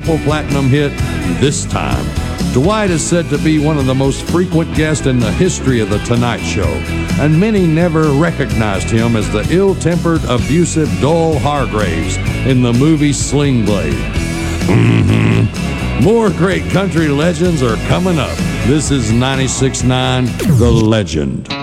Platinum hit This Time. Dwight is said to be one of the most frequent guests in the history of The Tonight Show, and many never recognized him as the ill-tempered, abusive Dole Hargraves in the movie Sling Blade. More great country legends are coming up. This is 96.9 The Legend.